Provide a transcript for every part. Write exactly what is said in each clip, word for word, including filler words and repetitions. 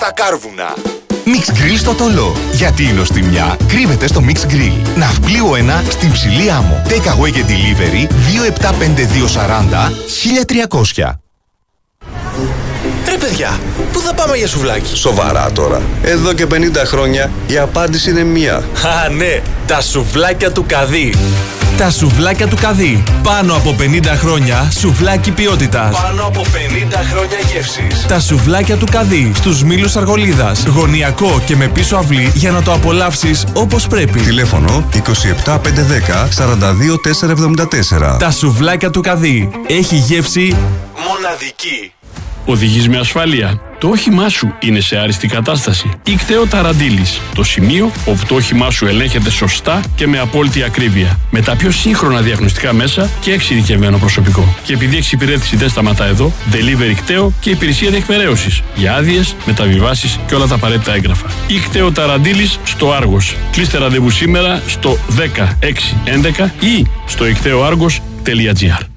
τα κάρβουνα. Mix Grill στο Τολό. Γιατί η νοστιμιά κρύβεται στο Mix Grill. Ναυπλίου ένα στην Ψηλή Άμμο. Take away και delivery δύο επτά πέντε δύο σαράντα χίλια τριακόσια. Ρε παιδιά, πού θα πάμε για σουβλάκι? Σοβαρά τώρα. Εδώ και πενήντα χρόνια η απάντηση είναι μία. Α, ναι, τα σουβλάκια του Καδί. Τα σουβλάκια του Καδί. Πάνω από πενήντα χρόνια σουβλάκι ποιότητας. Πάνω από πενήντα χρόνια γεύσης. Τα σουβλάκια του Καδί. Στους Μήλους Αργολίδας. Γωνιακό και με πίσω αυλή για να το απολαύσεις όπως πρέπει. Τηλέφωνο είκοσι επτά πεντακόσια δέκα σαράντα δύο τετρακόσια εβδομήντα τέσσερα. Τα σουβλάκια του Καδί. Έχει γεύση μοναδική. Οδηγείς με ασφάλεια. Το όχημά σου είναι σε άριστη κατάσταση. Ικτέο Ταραντήλης. Το σημείο όπου το όχημά σου ελέγχεται σωστά και με απόλυτη ακρίβεια. Με τα πιο σύγχρονα διαγνωστικά μέσα και εξειδικευμένο προσωπικό. Και επειδή η εξυπηρέτηση δεν σταματά εδώ, delivery Ικτέο και υπηρεσία διεκπαιρέωσης. Για άδειες, μεταβιβάσεις και όλα τα απαραίτητα έγγραφα. Ικτέο Ταραντήλης στο Άργος. Κλείστε ραντεβού σήμερα στο δέκα έξι έντεκα ή στο ικτέο άργος τελεία τζι άρ.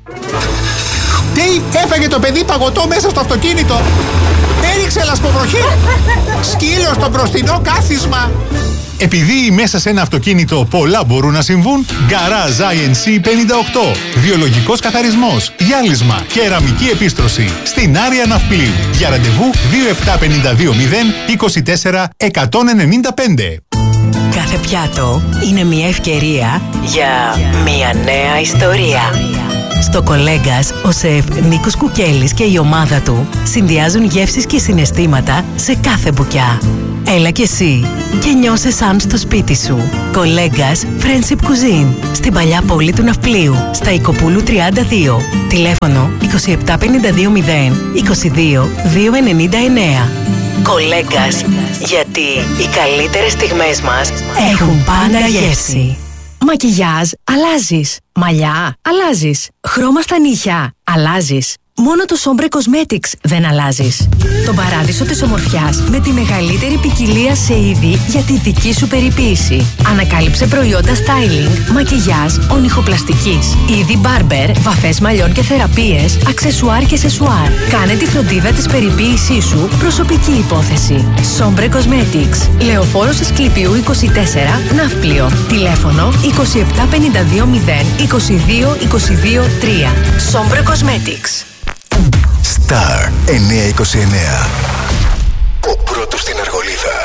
Τι, έφαγε το παιδί παγωτό μέσα στο αυτοκίνητο. Έριξε λασποβροχή. Σκύλο στο μπροστινό κάθισμα. Επειδή μέσα σε ένα αυτοκίνητο πολλά μπορούν να συμβούν, Garage άι εν σι πενήντα οκτώ. Βιολογικός καθαρισμός, γυάλισμα, κεραμική επίστρωση. Στην Άρια Ναυπλίου. Για ραντεβού δύο επτά πέντε δύο μηδέν είκοσι τέσσερα εκατόν ενενήντα πέντε. Κάθε πιάτο είναι μια ευκαιρία για μια νέα ιστορία. Στο Κολέγκας, ο σεφ Νίκος Κουκέλης και η ομάδα του συνδυάζουν γεύσεις και συναισθήματα σε κάθε μπουκιά. Έλα κι εσύ και νιώσε σαν στο σπίτι σου. Κολέγκας Friendship Cuisine, στην παλιά πόλη του Ναυπλίου, στα Οικοπούλου τριάντα δύο. Τηλέφωνο είκοσι επτά πενήντα δύο μηδέν είκοσι δύο δύο ενενήντα εννέα. Κολέγκας, γιατί οι καλύτερες στιγμές μας έχουν πάντα γεύση. Μακιγιάζ, αλλάζεις. Μαλλιά, αλλάζεις. Χρώμα στα νύχια, αλλάζεις. Μόνο το Sombre Cosmetics δεν αλλάζεις. Τον παράδεισο της ομορφιάς με τη μεγαλύτερη ποικιλία σε είδη για τη δική σου περιποίηση. Ανακάλυψε προϊόντα styling, μακιγιάζ, ονυχοπλαστικής, είδη barber, βαφές μαλλιών και θεραπείες, αξεσουάρ και σεσουάρ. Κάνε τη φροντίδα της περιποίησής σου προσωπική υπόθεση. Sombre Cosmetics. Λεωφόρος Ασκληπιού είκοσι τέσσερα, Ναύπλιο. Τηλέφωνο είκοσι επτά πενήντα δύο μηδέν είκοσι δύο είκοσι δύο τρία. Sombre Cosmetics. Star εννιακόσια είκοσι εννέα. Ο πρώτος στην Αργολίδα.